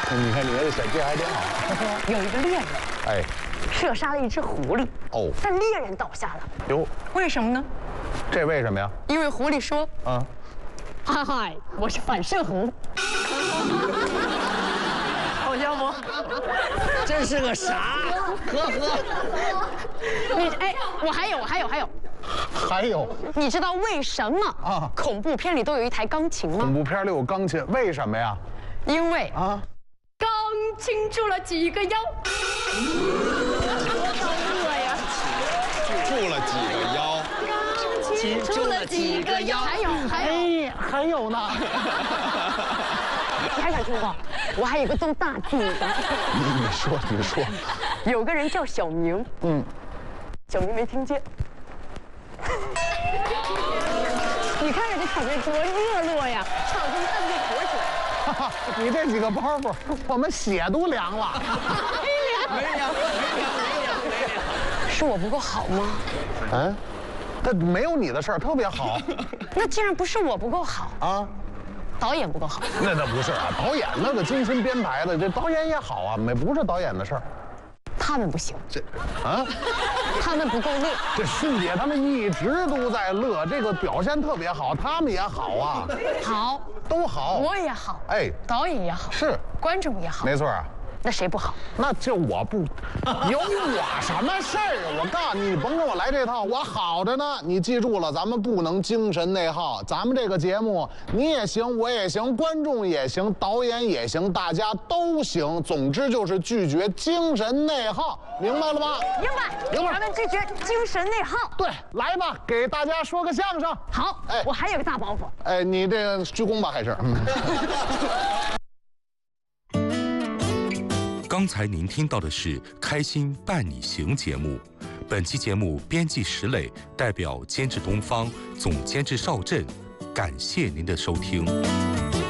你看你这小技还挺好。 有一个猎人， 哎， 射杀了一只狐狸。 哦， 但猎人倒下了。 哟， 为什么呢？ 这为什么呀？ 因为狐狸说：“ 啊， 嗨嗨，我是反射弧。”好笑不？ 这是个啥？呵呵。 你哎，我还有。 还有你知道为什么啊恐怖片里都有一台钢琴吗？ 恐怖片里有钢琴，为什么呀？ 因为啊， 钢琴住了几个腰。多呀！ 住了几个腰？ 住了几个腰？还有， 哎，还有呢。 你还想听不？我还有个更大劲的。 你说。 有个人叫小明，小明没听见。你看看这场面多热络呀，唱得跟按着火似的。 你这几个包袱，我们血都凉了。 没凉。 是我不够好吗？ 嗯，他没有你的事儿，特别好。 那既然不是我不够好， 啊， 导演不够好。 那不是啊，导演那个精心编排的，这导演也好啊，不是导演的事儿。 他们不行， 啊， 他们不够乐。 这迅姐他们一直都在乐，这个表现特别好，他们也好啊， 好， 都好。 我也好， 哎， 导演也好， 是， 观众也好， 没错啊。 那谁不好？ 那就我不，有我什么事儿？我告诉你，你甭跟我来这套，我好着呢。你记住了，咱们不能精神内耗。咱们这个节目，你也行，我也行，观众也行，导演也行，大家都行。总之就是拒绝精神内耗，明白了吧？ 明白。咱们拒绝精神内耗。 对，来吧，给大家说个相声。 好， 哎我还有个大包袱。 哎，你这个鞠躬吧，还是？ 刚才您听到的是《开心伴你行》节目，本期节目编辑石磊，代表监制东方，总监制邵震，感谢您的收听。